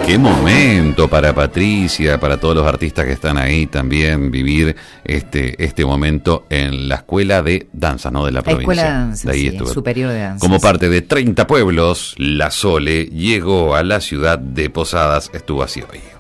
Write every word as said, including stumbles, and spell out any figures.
Qué momento para Patricia, para todos los artistas que están ahí también, vivir este este momento en la escuela de danza, ¿no? De la provincia. Escuela de danza, de ahí sí, estuve. superior de danza. Como sí. parte de treinta pueblos, la Sole llegó a la ciudad de Posadas, estuvo así hoy.